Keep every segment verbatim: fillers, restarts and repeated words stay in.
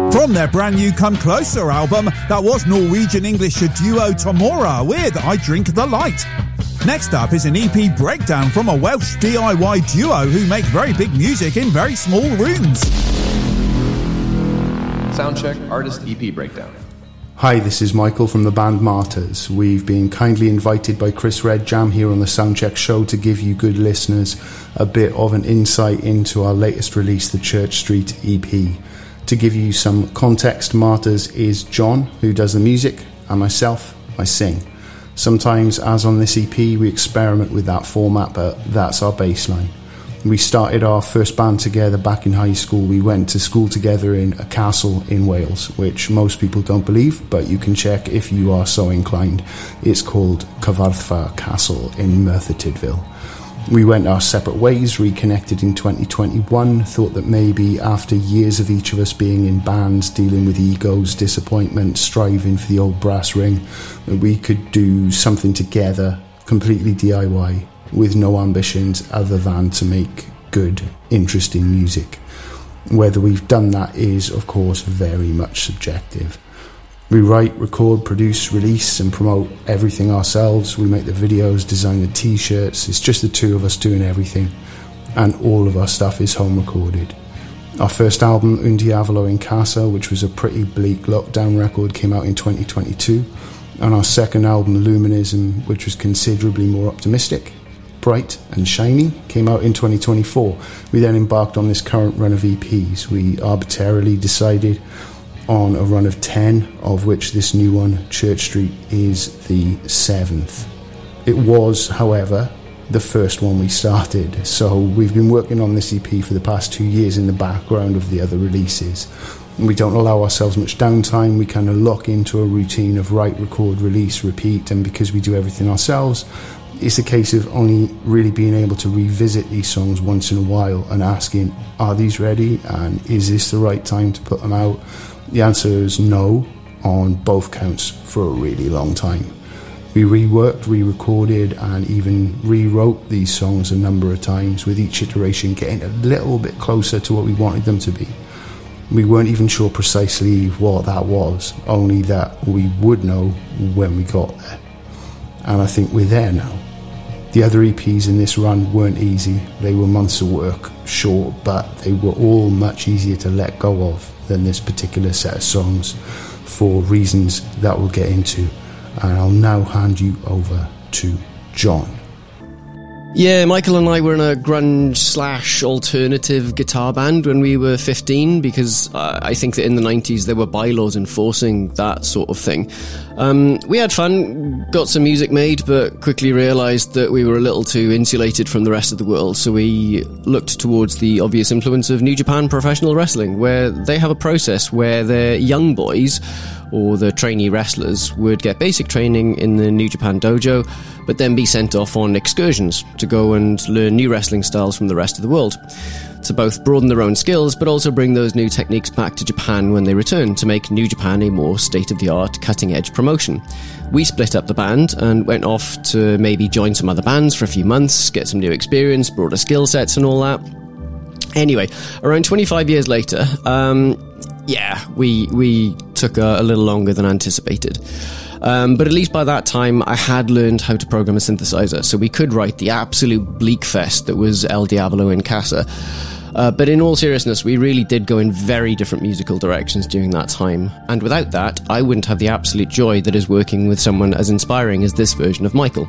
From their brand new Come Closer album, that was Norwegian-English duo Tomorrow with I Drink the Light. Next up is an E P breakdown from a Welsh D I Y duo who make very big music in very small rooms. Soundcheck Artist E P Breakdown. Hi, this is Michael from the band Martyrs. We've been kindly invited by Chris Redjam here on the Soundcheck show to give you good listeners a bit of an insight into our latest release, the Church Street E P. To give you some context, Martyrs is John, who does the music, and myself, I sing. Sometimes, as on this E P, we experiment with that format, but that's our baseline. We started our first band together back in high school. We went to school together in a castle in Wales, which most people don't believe, but you can check if you are so inclined. It's called Cyfarthfa Castle in Merthyr Tydfil. We went our separate ways, reconnected in twenty twenty-one, thought that maybe after years of each of us being in bands, dealing with egos, disappointment, striving for the old brass ring, that we could do something together, completely D I Y, with no ambitions other than to make good, interesting music. Whether we've done that is, of course, very much subjective. We write, record, produce, release and promote everything ourselves. We make the videos, design the t-shirts. It's just the two of us doing everything, and all of our stuff is home recorded. Our first album, Un Diavolo in Casa, which was a pretty bleak lockdown record, came out in twenty twenty-two, and our second album, Luminism, which was considerably more optimistic, bright and shiny, came out in twenty twenty-four. We then embarked on this current run of E Ps. We arbitrarily decided on a run of ten, of which this new one, Church Street, is the seventh. It was, however, the first one we started, so we've been working on this E P for the past two years in the background of the other releases. We don't allow ourselves much downtime. We kind of lock into a routine of write, record, release, repeat, and because we do everything ourselves, it's a case of only really being able to revisit these songs once in a while and asking, are these ready, and is this the right time to put them out? The answer is no on both counts for a really long time. We reworked, re-recorded and even rewrote these songs a number of times, with each iteration getting a little bit closer to what we wanted them to be. We weren't even sure precisely what that was, only that we would know when we got there. And I think we're there now. The other E Ps in this run weren't easy. They were months of work, sure, but they were all much easier to let go of than this particular set of songs, for reasons that we'll get into. And I'll now hand you over to John. Yeah, Michael and I were in a grunge slash alternative guitar band when we were fifteen, because uh, I think that in the nineties there were bylaws enforcing that sort of thing. Um, we had fun, got some music made, but quickly realised that we were a little too insulated from the rest of the world, so we looked towards the obvious influence of New Japan Professional Wrestling, where they have a process where their young boys, or the trainee wrestlers, would get basic training in the New Japan dojo, but then be sent off on excursions to go and learn new wrestling styles from the rest of the world, to both broaden their own skills but also bring those new techniques back to Japan when they return, to make New Japan a more state-of-the-art, cutting-edge promotion. We split up the band and went off to maybe join some other bands for a few months, get some new experience, broader skill sets and all that. Anyway, around twenty-five years later, um, yeah, we we took a, a little longer than anticipated. Um, but at least by that time, I had learned how to program a synthesizer, so we could write the absolute bleak fest that was El Diavolo in Casa. Uh, but in all seriousness, we really did go in very different musical directions during that time. And without that, I wouldn't have the absolute joy that is working with someone as inspiring as this version of Michael.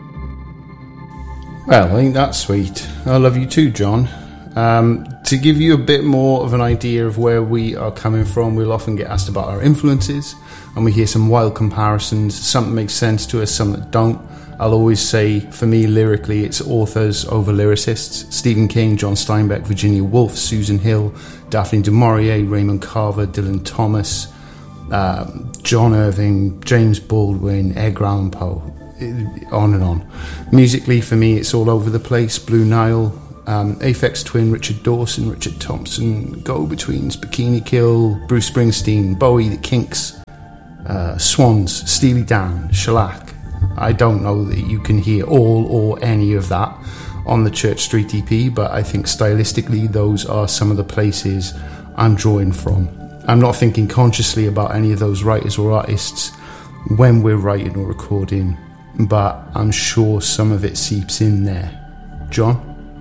Well, ain't that sweet? I love you too, John. Um, to give you a bit more of an idea of where we are coming from, we'll often get asked about our influences, and we hear some wild comparisons. Some that make sense to us, some that don't. I'll always say, for me, lyrically, it's authors over lyricists. Stephen King, John Steinbeck, Virginia Woolf, Susan Hill, Daphne du Maurier, Raymond Carver, Dylan Thomas, um, John Irving, James Baldwin, Edgar Allan Poe, on and on. Musically, for me, it's all over the place. Blue Nile, Um, Aphex Twin, Richard Dawson, Richard Thompson, Go-Betweens, Bikini Kill, Bruce Springsteen, Bowie, The Kinks, uh, Swans, Steely Dan, Shellac. I don't know that you can hear all or any of that on the Church Street E P, but I think stylistically those are some of the places I'm drawing from. I'm not thinking consciously about any of those writers or artists when we're writing or recording, but I'm sure some of it seeps in there. John?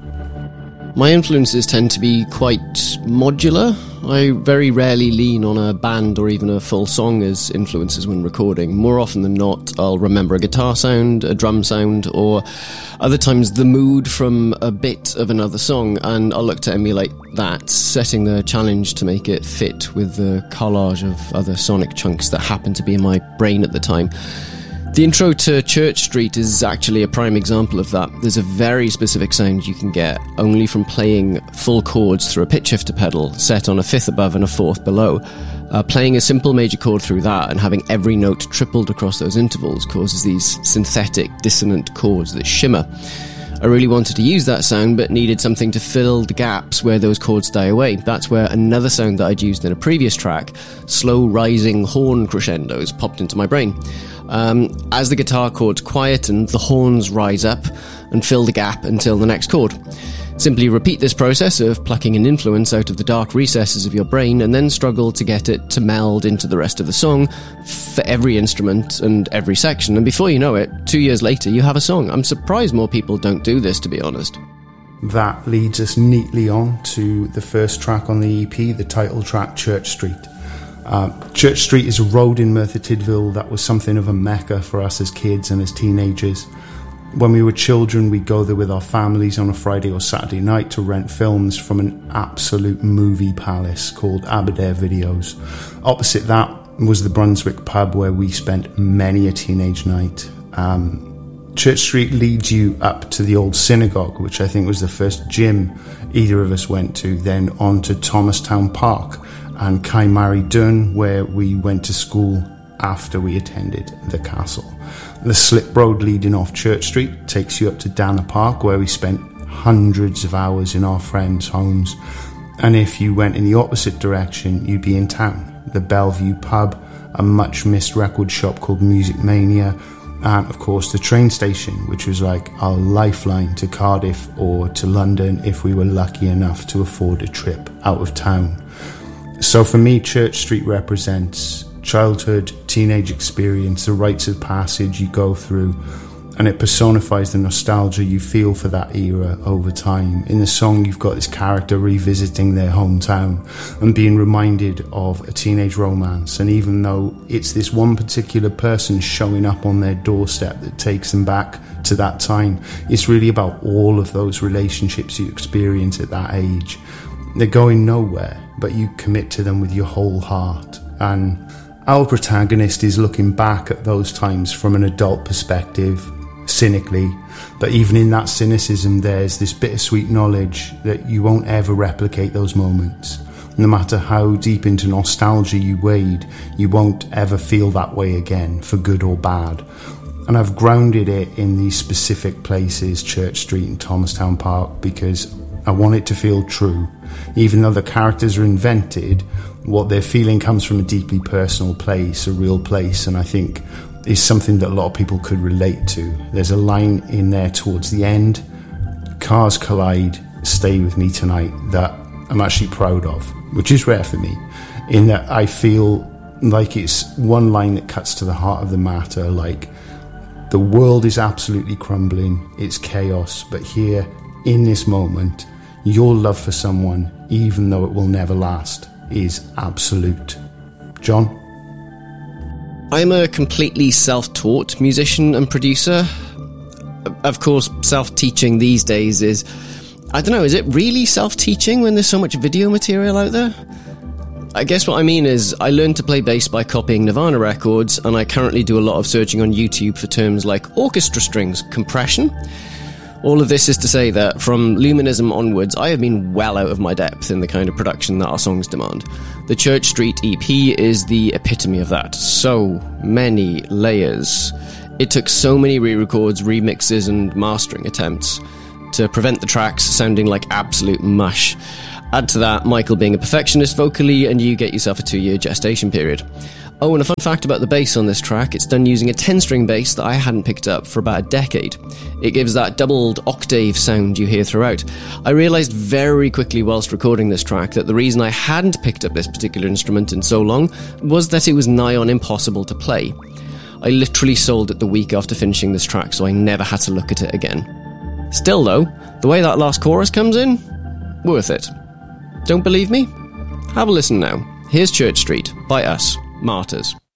My influences tend to be quite modular. I very rarely lean on a band or even a full song as influences when recording. More often than not, I'll remember a guitar sound, a drum sound, or other times the mood from a bit of another song, and I'll look to emulate that, setting the challenge to make it fit with the collage of other sonic chunks that happen to be in my brain at the time. The intro to Church Street is actually a prime example of that. There's a very specific sound you can get only from playing full chords through a pitch shifter pedal set on a fifth above and a fourth below. Uh, playing a simple major chord through that and having every note tripled across those intervals causes these synthetic, dissonant chords that shimmer. I really wanted to use that sound, but needed something to fill the gaps where those chords die away. That's where another sound that I'd used in a previous track, slow rising horn crescendos, popped into my brain. Um, as the guitar chords quieten, the horns rise up and fill the gap until the next chord. Simply repeat this process of plucking an influence out of the dark recesses of your brain and then struggle to get it to meld into the rest of the song for every instrument and every section. And before you know it, two years later, you have a song. I'm surprised more people don't do this, to be honest. That leads us neatly on to the first track on the E P, the title track, Church Street. Uh, Church Street is a road in Merthyr Tydfil that was something of a mecca for us as kids and as teenagers. When we were children, we'd go there with our families on a Friday or Saturday night to rent films from an absolute movie palace called Aberdare Videos. Opposite that was the Brunswick pub where we spent many a teenage night. Um, Church Street leads you up to the old synagogue, which I think was the first gym either of us went to, then on to Thomastown Park and Caimari Dun, where we went to school after we attended the castle. The slip road leading off Church Street takes you up to Dana Park, where we spent hundreds of hours in our friends' homes. And if you went in the opposite direction, you'd be in town. The Bellevue pub, a much missed record shop called Music Mania, and of course the train station, which was like our lifeline to Cardiff or to London if we were lucky enough to afford a trip out of town. So for me, Church Street represents childhood, teenage experience, the rites of passage you go through, and it personifies the nostalgia you feel for that era over time. In the song, you've got this character revisiting their hometown and being reminded of a teenage romance, and even though it's this one particular person showing up on their doorstep that takes them back to that time, it's really about all of those relationships you experience at that age. They're going nowhere, but you commit to them with your whole heart. And our protagonist is looking back at those times from an adult perspective, cynically, but even in that cynicism there's this bittersweet knowledge that you won't ever replicate those moments. No matter how deep into nostalgia you wade, you won't ever feel that way again, for good or bad. And I've grounded it in these specific places, Church Street and Thomastown Park, because I want it to feel true. Even though the characters are invented, what they're feeling comes from a deeply personal place, a real place, and I think is something that a lot of people could relate to. There's a line in there towards the end, cars collide, stay with me tonight, that I'm actually proud of, which is rare for me, in that I feel like it's one line that cuts to the heart of the matter, like the world is absolutely crumbling, it's chaos, but here, in this moment, your love for someone, even though it will never last, is absolute. John? I'm a completely self-taught musician and producer. Of course, self-teaching these days is... I don't know, is it really self-teaching when there's so much video material out there? I guess what I mean is, I learned to play bass by copying Nirvana records, and I currently do a lot of searching on YouTube for terms like orchestra strings compression. All of this is to say that from Luminism onwards, I have been well out of my depth in the kind of production that our songs demand. The Church Street E P is the epitome of that. So many layers. It took so many re-records, remixes and mastering attempts to prevent the tracks sounding like absolute mush. Add to that Michael being a perfectionist vocally, and you get yourself a two-year gestation period. Oh, and a fun fact about the bass on this track, it's done using a ten-string bass that I hadn't picked up for about a decade. It gives that doubled octave sound you hear throughout. I realised very quickly whilst recording this track that the reason I hadn't picked up this particular instrument in so long was that it was nigh on impossible to play. I literally sold it the week after finishing this track, so I never had to look at it again. Still though, the way that last chorus comes in, worth it. Don't believe me? Have a listen now. Here's Church Street by us, Martyrs.